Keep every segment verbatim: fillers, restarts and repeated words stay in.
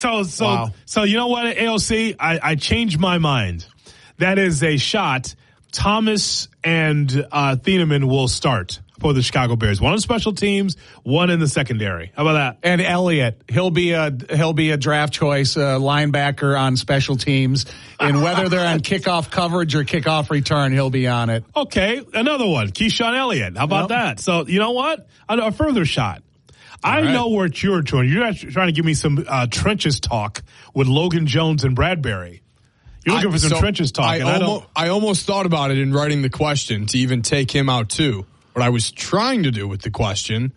So, so, Wow. so you know what, A O C? I, I changed my mind. That is a shot. Thomas and uh, Thieneman will start for the Chicago Bears. One on special teams, one in the secondary. How about that? And Elliott, he'll be a he'll be a draft choice uh, linebacker on special teams, and whether they're on kickoff coverage or kickoff return, he'll be on it. Okay, another one, Keyshawn Elliott. How about Yep. that? So you know what? A, a further shot. I right. know where you're trying. You're actually trying to give me some uh, trenches talk with Logan Jones and Bradbury. You're looking I- for some so trenches talk. I, and I, almo- don't, I almost thought about it in writing the question to even take him out too. What I was trying to do with the question,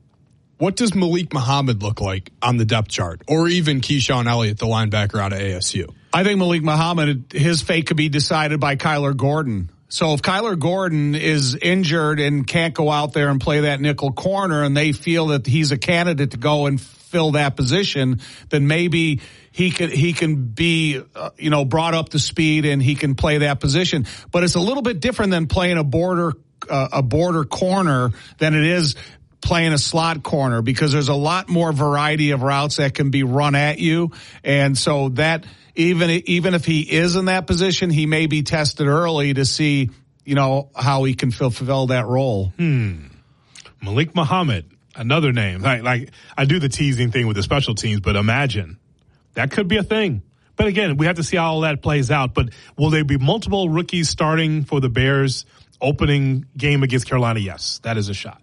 what does Malik Muhammad look like on the depth chart? Or even Keyshawn Elliott, the linebacker out of A S U? I think Malik Muhammad, his fate could be decided by Kyler Gordon. So if Kyler Gordon is injured and can't go out there and play that nickel corner, and they feel that he's a candidate to go and fill that position, then maybe he can he can be uh, you know brought up to speed and he can play that position. But it's a little bit different than playing a border uh, a border corner than it is playing a slot corner, because there's a lot more variety of routes that can be run at you, and so that even even if he is in that position, he may be tested early to see you know how he can fulfill that role. Hmm. Malik Muhammad, another name. Like, like I do the teasing thing with the special teams, but imagine that could be a thing. But again, we have to see how all that plays out. But will there be multiple rookies starting for the Bears opening game against Carolina? Yes, that is a shot.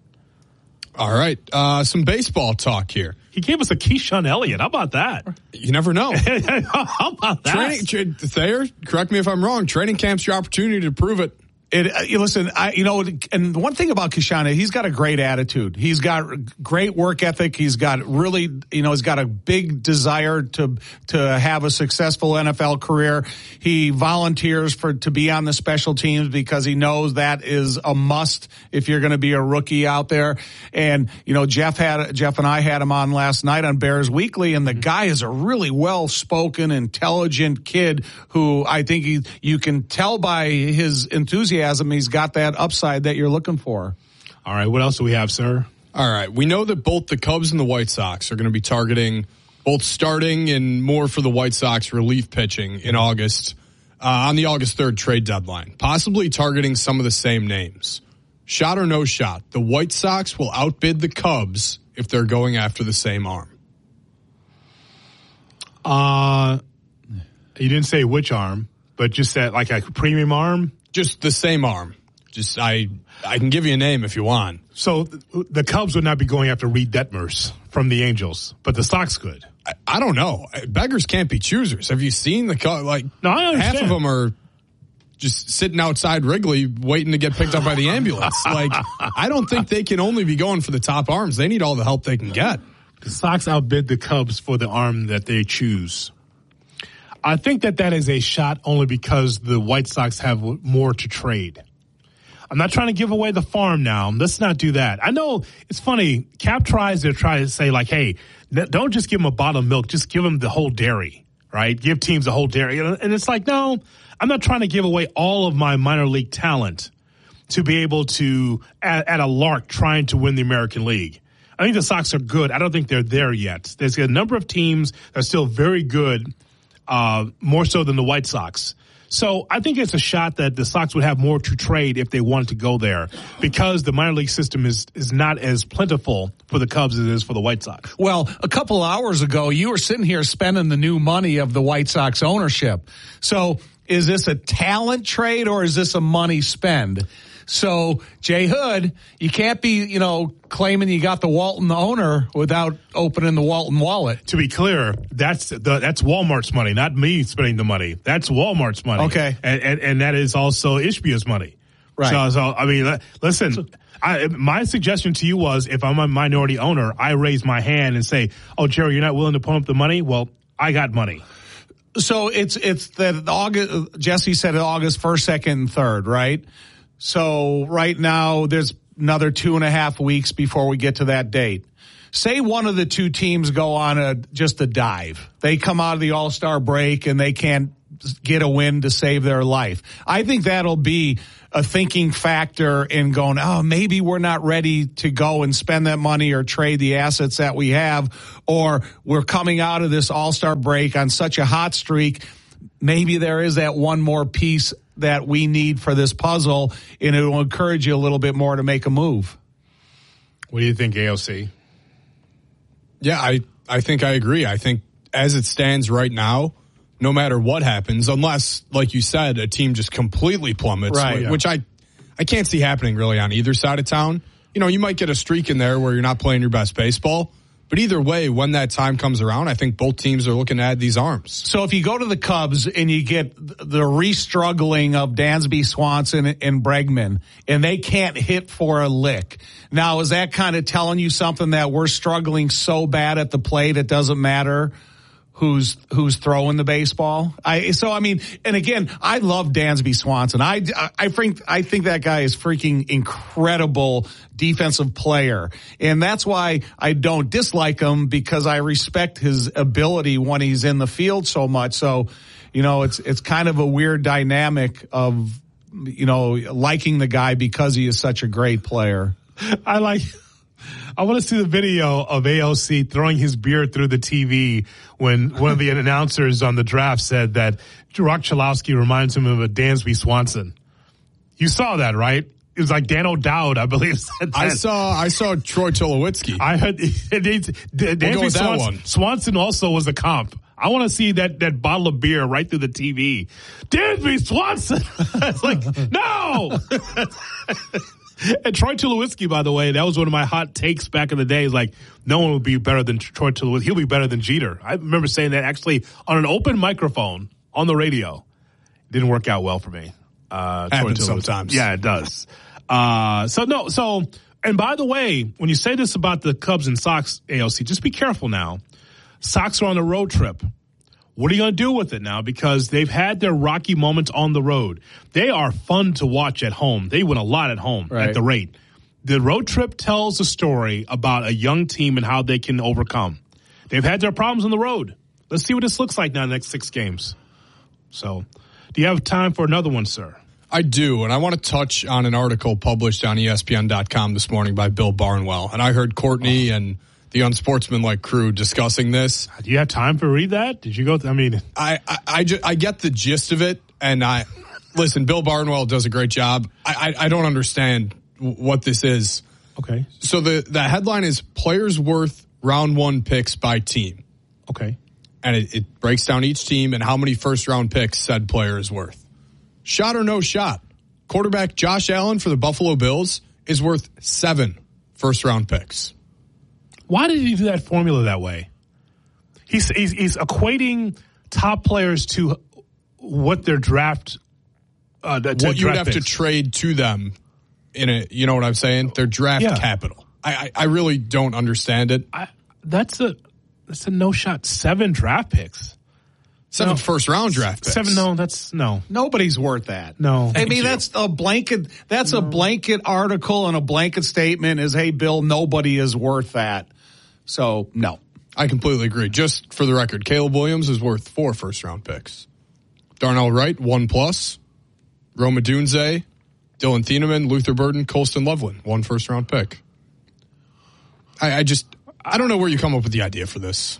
All right. Uh, some baseball talk here. He gave us a Keyshawn Elliott. How about that? You never know. How about that? Training, tra- Thayer, correct me if I'm wrong. Training camp's your opportunity to prove it. It, uh, you listen, I, you know, and one thing about Keyshawn, he's got a great attitude. He's got great work ethic. He's got really, you know, he's got a big desire to to have a successful N F L career. He volunteers for to be on the special teams because he knows that is a must if you're going to be a rookie out there. And you know, Jeff had Jeff and I had him on last night on Bears Weekly, and the guy is a really well-spoken, intelligent kid who I think he, you can tell by his enthusiasm. He's got that upside that you're looking for. All right, what else do we have, sir? All right. We know that both the Cubs and the White Sox are going to be targeting both starting and more for the White Sox relief pitching in August, uh, on the August third trade deadline, possibly targeting some of the same names. Shot or no shot, the White Sox will outbid the Cubs if they're going after the same arm. Uh, you didn't say which arm, but just that like a premium arm? Just the same arm. Just I I can give you a name if you want. So the Cubs would not be going after Reed Detmers from the Angels, but the Sox could. I, I don't know. Beggars can't be choosers. Have you seen the Cubs? Like, no, I understand. Half of them are just sitting outside Wrigley waiting to get picked up by the ambulance. Like, I don't think they can only be going for the top arms. They need all the help they can get. The Sox outbid the Cubs for the arm that they choose. I think that that is a shot only because the White Sox have more to trade. I'm not trying to give away the farm now. Let's not do that. I know it's funny. Cap tries to try to say like, hey, don't just give them a bottle of milk. Just give them the whole dairy, right? Give teams the whole dairy. And it's like, no, I'm not trying to give away all of my minor league talent to be able to, at, at a lark, trying to win the American League. I think the Sox are good. I don't think they're there yet. There's a number of teams that are still very good, uh, more so than the White Sox. So I think it's a shot that the Sox would have more to trade if they wanted to go there, because the minor league system is, is not as plentiful for the Cubs as it is for the White Sox. Well, a couple of hours ago, you were sitting here spending the new money of the White Sox ownership. So is this a talent trade or is this a money spend? So, Jay Hood, you can't be, you know, claiming you got the Walton owner without opening the Walton wallet. To be clear, that's the, that's Walmart's money, not me spending the money. That's Walmart's money. Okay. And, and, and that is also Ishbia's money. Right. So, so I mean, listen, I, my suggestion to you was if I'm a minority owner, I raise my hand and say, oh, Jerry, you're not willing to pump up the money? Well, I got money. So it's, it's that August, Jesse said August first, second, and third, right? So right now there's another two and a half weeks before we get to that date. say one of the two teams go on a just a dive. They come out of the All-Star break and they can't get a win to save their life. I think that'll be a thinking factor in going, oh, maybe we're not ready to go and spend that money or trade the assets that we have, or we're coming out of this All-Star break on such a hot streak. Maybe there is that one more piece that we need for this puzzle, and it will encourage you a little bit more to make a move. What do you think, A O C? Yeah, I, I think I agree. I think as it stands right now, no matter what happens, unless, like you said, a team just completely plummets, right, yeah. which I, I can't see happening really on either side of town. You know, you might get a streak in there where you're not playing your best baseball. But either way, when that time comes around, I think both teams are looking to add these arms. So if you go to the Cubs and you get the re-struggling of Dansby, Swanson, and Bregman, and they can't hit for a lick, now is that kind of telling you something that we're struggling so bad at the plate it doesn't matter who's who's throwing the baseball? I so I mean, and again, I love Dansby Swanson. I I think I think that guy is freaking incredible defensive player, and that's why I don't dislike him, because I respect his ability when he's in the field so much. So, you know, it's it's kind of a weird dynamic of, you know, liking the guy because he is such a great player. I like. I want to see the video of A O C throwing his beer through the T V when one of the announcers on the draft said that Rock Chalowski reminds him of a Dansby Swanson. You saw that, right? It was like Dan O'Dowd, I believe, said that. I saw I saw Troy Tulowitzki. I heard Dansby we'll go with that Swanson, one. Swanson also was a comp. I want to see that, that bottle of beer right through the T V. Dansby Swanson! It's like, no! And Troy Tulowitzki, by the way, that was one of my hot takes back in the day. Is like, no one would be better than Troy Tulowitzki. He'll be better than Jeter. I remember saying that actually on an open microphone on the radio. It didn't work out well for me. Uh, Happens sometimes. Yeah, it does. Uh, so no, so, and by the way, when you say this about the Cubs and Sox, A O C, just be careful now. Sox are on a road trip. What are you going to do with it now? Because they've had their rocky moments on the road. They are fun to watch at home. They win a lot at home right. at the rate. The road trip tells a story about a young team and how they can overcome. They've had their problems on the road. Let's see what this looks like now in the next six games. So, do you have time for another one, sir? I do, and I want to touch on an article published on E S P N dot com this morning by Bill Barnwell. And I heard Courtney oh. and the Unsportsmanlike crew discussing this. Do you have time to read that? Did you go? Th- I mean, I I, I, ju- I get the gist of it, and I listen. Bill Barnwell does a great job. I I, I don't understand w- what this is. Okay. So the the headline is players worth round one picks by team. Okay. And it, it breaks down each team and how many first round picks said player is worth. Shot or no shot. Quarterback Josh Allen for the Buffalo Bills is worth seven first round picks. Why did he do that formula that way? He's, he's he's equating top players to what their draft, uh, to what you would have picks. to trade to them in a, you know what I'm saying? Their draft yeah. capital. I, I I really don't understand it. I, that's a that's a no shot. Seven draft picks. Seven no, first round draft picks. Seven. No, that's no. Nobody's worth that. No. I mean, you. that's a blanket, that's no. a blanket article and a blanket statement is, hey, Bill, nobody is worth that. So, no. I completely agree. Just for the record, Caleb Williams is worth four first round picks. Darnell Wright, one plus. Rome Odunze, Dylan Thieneman, Luther Burden, Colston Loveland, one first round pick. I, I just, I don't know where you come up with the idea for this.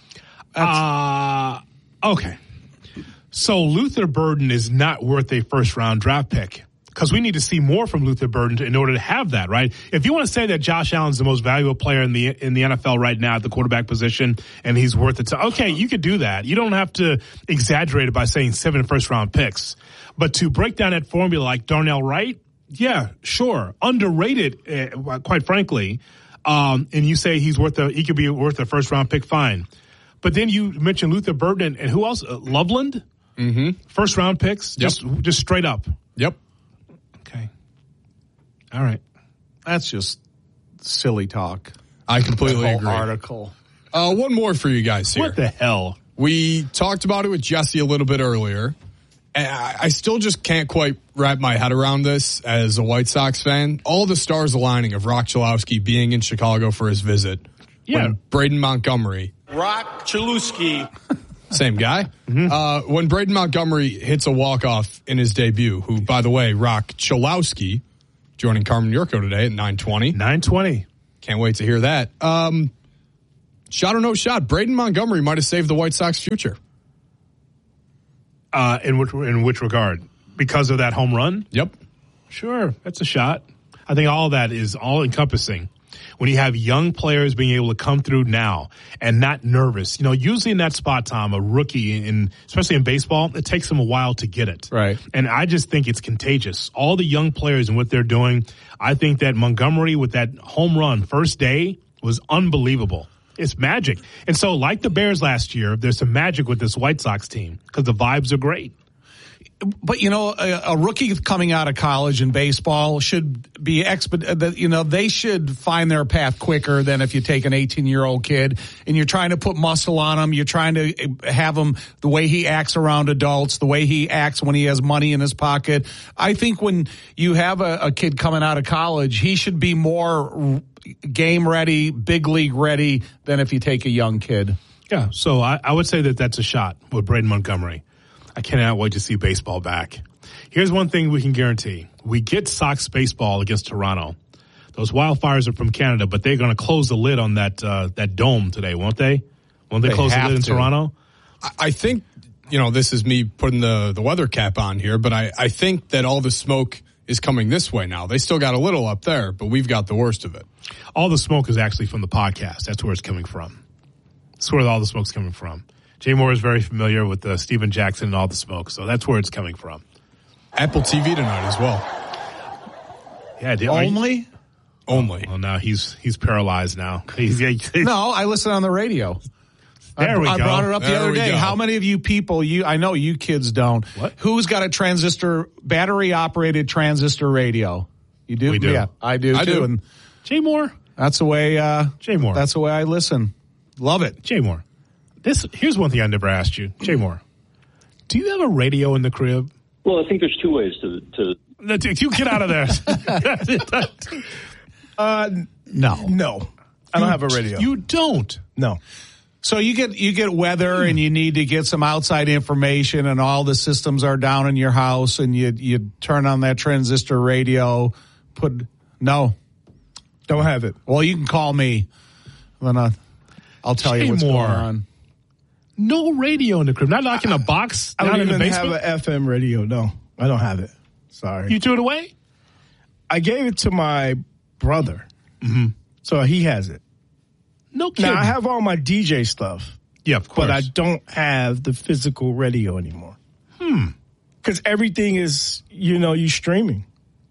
Uh, okay. So Luther Burden is not worth a first round draft pick. Because we need to see more from Luther Burden in order to have that, right? If you want to say that Josh Allen's the most valuable player in the in the N F L right now at the quarterback position, and he's worth it, to, okay, you could do that. You don't have to exaggerate it by saying seven first round picks. But to break down that formula like Darnell Wright, yeah, sure, underrated, uh, quite frankly. Um, and you say he's worth a he could be worth a first round pick, fine. But then you mentioned Luther Burden and, and who else? Uh, Loveland, mm-hmm. first round picks, yep. just just straight up. Yep. Okay. All right. That's just silly talk. I completely agree. Article. Uh, one more for you guys here. What the hell? We talked about it with Jesse a little bit earlier. And I, I still just can't quite wrap my head around this as a White Sox fan. All the stars aligning of Rock Chalowski being in Chicago for his visit. Yeah. when Braden Montgomery. Rock Chalewski. Same guy. Mm-hmm. Uh, when Braden Montgomery hits a walk-off in his debut, who, by the way, Rock Chalewski, joining Carmen Yurko today at nine twenty. nine twenty. Can't wait to hear that. Um, shot or no shot, Braden Montgomery might have saved the White Sox future. Uh, in which in which regard? Because of that home run? Yep. Sure, that's a shot. I think all that is all-encompassing. When you have young players being able to come through now and not nervous. You know, usually in that spot, Tom, a rookie, in, especially in baseball, it takes them a while to get it. Right. And I just think it's contagious. All the young players and what they're doing, I think that Montgomery with that home run first day was unbelievable. It's magic. And so like the Bears last year, there's some magic with this White Sox team because the vibes are great. But, you know, a, a rookie coming out of college in baseball should be exped. You know, they should find their path quicker than if you take an eighteen-year-old kid and you're trying to put muscle on him. You're trying to have him the way he acts around adults, the way he acts when he has money in his pocket. I think when you have a, a kid coming out of college, he should be more game ready, big league ready than if you take a young kid. Yeah, so I, I would say that that's a shot with Braden Montgomery. I cannot wait to see baseball back. Here's one thing we can guarantee. We get Sox baseball against Toronto. Those Wildfires are from Canada, but they're going to close the lid on that uh, that dome today, won't they? Won't they, They close the have lid in to. Toronto? I think, you know, this is me putting the, the weather cap on here, but I, I think that all the smoke is coming this way now. They still got a little up there, but we've got the worst of it. All the smoke is actually from the podcast. That's where it's coming from. That's where all the smoke's coming from. Jay Moore is very familiar with uh, Steven Jackson and all the smoke, so that's where it's coming from. Apple T V tonight as well. Yeah, did, Only? Only. Well, now he's he's paralyzed now. He's, he's, No, I listen on the radio. There I, we I go. brought it up the There other we day. go. How many of you people, you I know you kids don't. What? Who's got a transistor, battery operated transistor radio? You do? We do. Yeah, I do I too. do. And Jay Moore. that's the way, uh, Jay Moore. that's the way I listen. Love it. Jay Moore. This here's one thing I never asked you, Jay Moore. Do you have a radio in the crib? Well, I think there's two ways to to. You get out of there. Uh, No. no, I don't have a radio. You don't. no. So you get you get weather and you need to get some outside information and all the systems are down in your house and you you turn on that transistor radio, put no. Don't have it. Well, you can call me. Then I, I'll tell Jay you what's Moore. going on. No radio in the crib. Not like in a box I down don't in the even have basement. an F M radio. No, I don't have it. Sorry. You threw it away? I gave it to my brother. Mm-hmm. So he has it. No kidding. Now, I have all my D J stuff, yeah, of course. but I don't have the physical radio anymore. Hmm. Because everything is, you know, you streaming.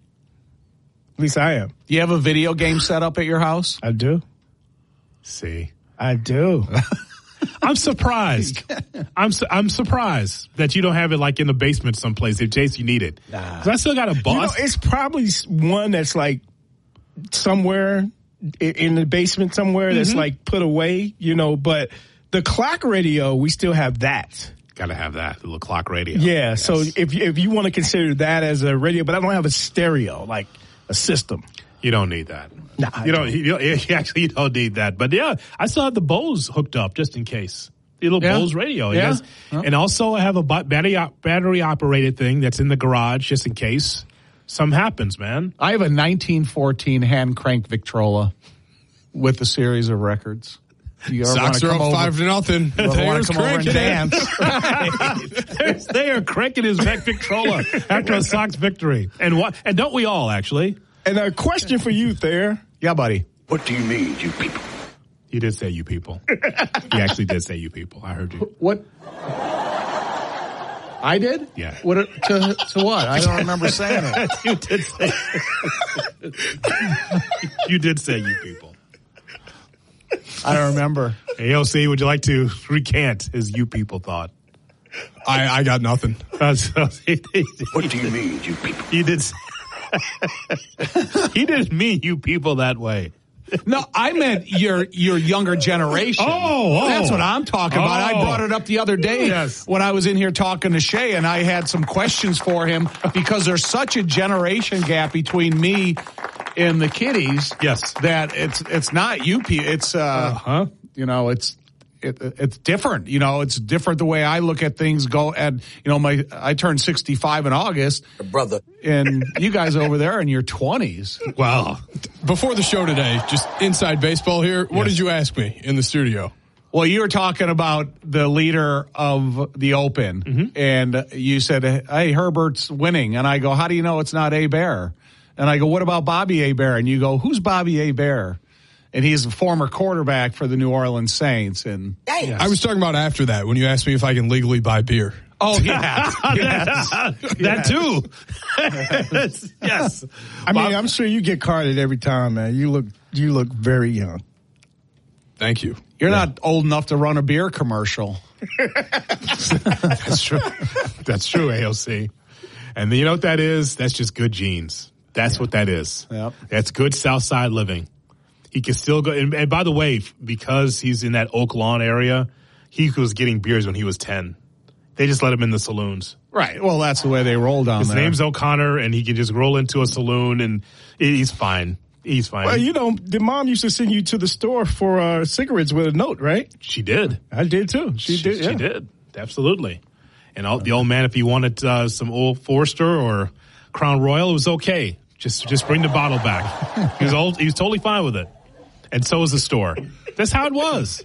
At least I am. Do you have a video game set up at your house? I do. See. I do. I'm surprised. I'm su- I'm surprised that you don't have it like in the basement someplace in case you need it. Nah. 'Cause I still got a You know, boss. it's probably one that's like somewhere i- in the basement somewhere that's like put away, you know, but the clock radio, we still have that. Got to have that, the little clock radio. Yeah, Yes. so if you, if you want to consider that as a radio, but I don't have a stereo, like a system. You don't need that. Nah, I you don't. don't. You don't you actually, you don't need that. But yeah, I still have the Bose hooked up just in case. The little Yeah. Bose radio. It Yeah. has- Yeah. And also I have a bu- battery battery operated thing that's in the garage just in case something happens, man. I have a nineteen fourteen hand crank Victrola with a series of records. You ever Sox wanna are come up over- five to nothing. you ever wanna There's come over and cranking dance? it. There's- they are cranking his Vic Victrola after a Sox victory. And what? And don't we all actually? And a question for you, Thayer. Yeah, buddy. What do you need, you people? You did say you people. He actually did say you people. I heard you. What? I did? Yeah. What to to what? I don't remember saying it. You did say. You did say you people. I don't remember. A O C, would you like to recant his you people thought? I, I got nothing. Uh, so he, What do you need, you people? he did. Say, he didn't mean you people that way. No, I meant your your younger generation. Oh, oh. That's what I'm talking about. I Oh. brought it up the other day Yes. when I was in here talking to Shay, and I had some questions for him because there's such a generation gap between me in the kiddies. Yes. That it's it's not U P. It's uh, Uh-huh. you know, it's it, it's different. You know, it's different the way I look at things. Go and you know, my I turned sixty-five in August, brother, and you guys over there in your twenties. Wow. Before the show today, just inside baseball here. What Yes. did you ask me in the studio? Well, you were talking about the leader of the Open, Mm-hmm. and you said, hey, Herbert's winning. And I go, how do you know it's not Hebert? And I go, what about Bobby Hebert? And you go, who's Bobby Hebert? And he's a former quarterback for the New Orleans Saints. And I was talking about after that when you asked me if I can legally buy beer. oh, yeah. yes. That too. Yes. I mean, I'm sure you get carded every time, man. You look you look very young. Thank you. You're not old enough to run a beer commercial. That's true. That's true, A O C. And you know what that is? That's just good genes. That's what that is. Yep. That's good South Side living. He can still go. And, and by the way, because he's in that Oak Lawn area, he was getting beers when he was ten. They just let him in the saloons. Right. Well, that's the way they roll down His there. name's O'Connor, and he can just roll into a saloon, and he's fine. He's fine. Well, you know, the mom used to send you to the store for uh, cigarettes with a note, right? She did. I did too. She, She, did. she yeah. did. Absolutely. And all, the old man, if he wanted uh, some Old Forester or Crown Royal, it was okay. Just just bring the bottle back. He was old. He was totally fine with it. And so was the store. That's how it was.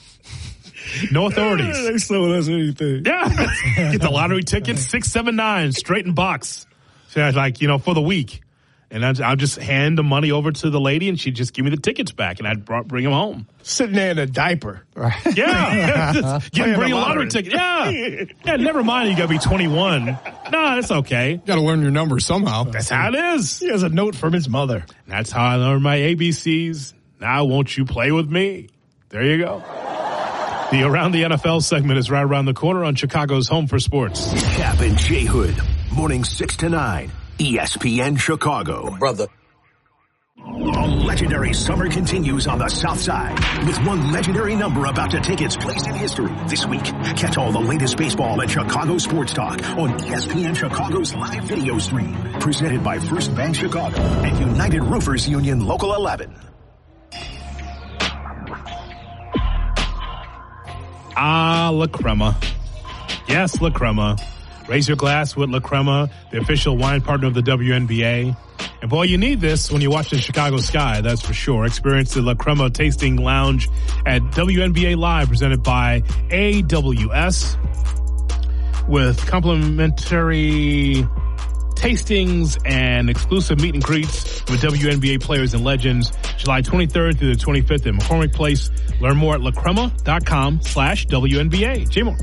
No authorities. They sold us anything. Yeah. Get the lottery tickets, six seven nine, straight in box. So I was like, you know, for the week. And I'd, I'd just hand the money over to the lady, and she'd just give me the tickets back, and I'd brought, bring them home. Sitting there in a diaper. Yeah. Just get, Playing bring the a lottery lottery. ticket. Yeah. Yeah, never mind you got to be twenty-one. No, that's okay. Got to learn your numbers somehow. That's how it is. He has a note from his mother. And that's how I learned my A B Cs. Now won't you play with me? There you go. The Around the N F L segment is right around the corner on Chicago's Home for Sports. Cap and J Hood, morning six to nine, E S P N Chicago. brother. A legendary summer continues on the South Side with one legendary number about to take its place in history. This week, catch all the latest baseball and Chicago sports talk on E S P N Chicago's live video stream. Presented by First Bank Chicago and United Roofers Union Local eleven. Ah, La Crema. Yes, La Crema. Raise your glass with La Crema, the official wine partner of the W N B A. And boy, you need this when you watch the Chicago sky, that's for sure. Experience the La Crema Tasting Lounge at W N B A Live, presented by A W S, with complimentary tastings and exclusive meet and greets with W N B A players and legends, July twenty-third through the twenty-fifth at McCormick Place. Learn more at lacrema.com slash WNBA. J-Mo.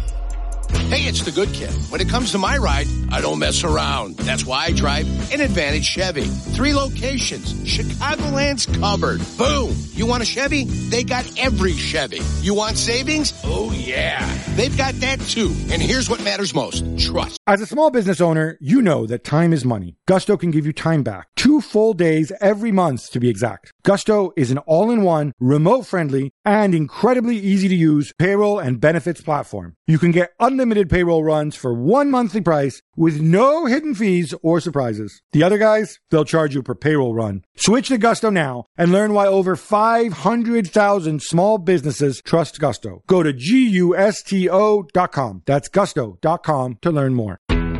Hey, it's the good kid. When it comes to my ride, I don't mess around. That's why I drive an Advantage Chevy. Three locations. Chicagoland's covered. Boom. You want a Chevy? They got every Chevy. You want savings? Oh, yeah. They've got that, too. And here's what matters most. Trust. As a small business owner, you know that time is money. Gusto can give you time back. Two full days every month, to be exact. Gusto is an all-in-one, remote-friendly, and incredibly easy-to-use payroll and benefits platform. You can get unlimited payroll runs for one monthly price with no hidden fees or surprises. The other guys, they'll charge you per payroll run. Switch to Gusto now and learn why over five hundred thousand small businesses trust Gusto. Go to G U S T O dot com. That's gusto dot com to learn more.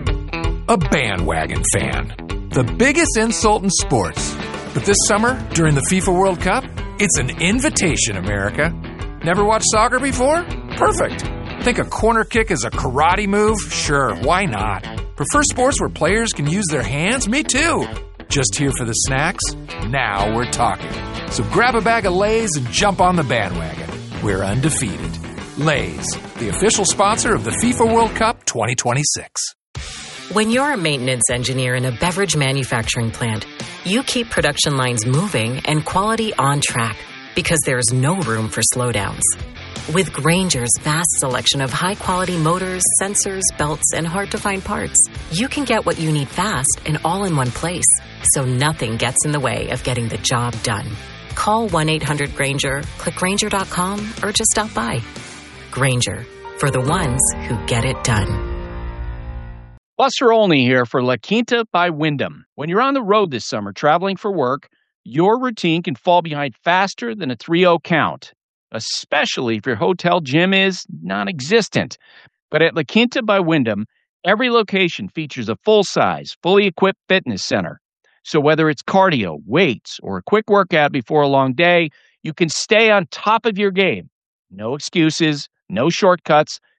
A bandwagon fan. The biggest insult in sports. But this summer, during the FIFA World Cup, it's an invitation, America. Never watched soccer before? Perfect. Think a corner kick is a karate move? Sure, why not? Prefer sports where players can use their hands? Me too. Just here for the snacks? Now we're talking. So grab a bag of Lay's and jump on the bandwagon. We're undefeated. Lay's, the official sponsor of the FIFA World Cup twenty twenty-six. When you're a maintenance engineer in a beverage manufacturing plant, you keep production lines moving and quality on track because there's no room for slowdowns. With Grainger's vast selection of high-quality motors, sensors, belts, and hard-to-find parts, you can get what you need fast and all in one place, so nothing gets in the way of getting the job done. Call one eight hundred Grainger, click Grainger dot com, or just stop by. Grainger, for the ones who get it done. Buster Olney here for La Quinta by Wyndham. When you're on the road this summer traveling for work, your routine can fall behind faster than a three oh count, especially if your hotel gym is non-existent. But at La Quinta by Wyndham, every location features a full-size, fully equipped fitness center. So whether it's cardio, weights, or a quick workout before a long day, you can stay on top of your game. No excuses, no shortcuts,